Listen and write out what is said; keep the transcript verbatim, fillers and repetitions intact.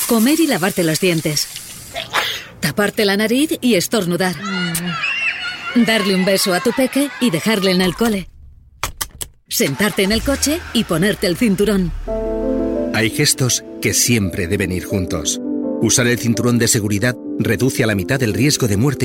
Comer y lavarte los dientes. Taparte la nariz y estornudar. Darle un beso a tu peque y dejarle en el cole. Sentarte en el coche y ponerte el cinturón. Hay gestos que siempre deben ir juntos. Usar el cinturón de seguridad reduce a la mitad el riesgo de muerte